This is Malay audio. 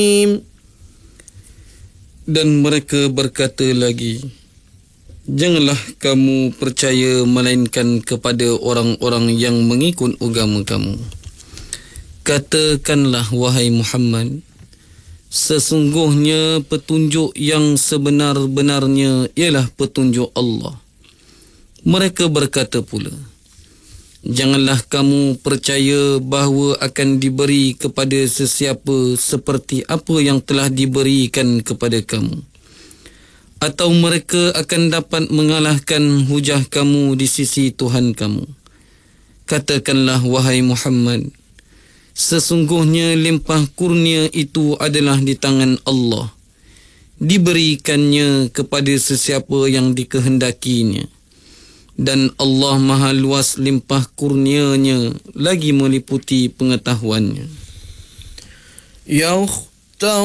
Dan mereka berkata lagi, janganlah kamu percaya melainkan kepada orang-orang yang mengikut agama kamu. Katakanlah wahai Muhammad, sesungguhnya petunjuk yang sebenar-benarnya ialah petunjuk Allah. Mereka berkata pula, janganlah kamu percaya bahawa akan diberi kepada sesiapa seperti apa yang telah diberikan kepada kamu, atau mereka akan dapat mengalahkan hujah kamu di sisi Tuhan kamu. Katakanlah wahai Muhammad, sesungguhnya limpah kurnia itu adalah di tangan Allah, diberikannya kepada sesiapa yang dikehendakinya. Dan Allah maha luas limpah kurnianya, lagi meliputi pengetahuannya. Ya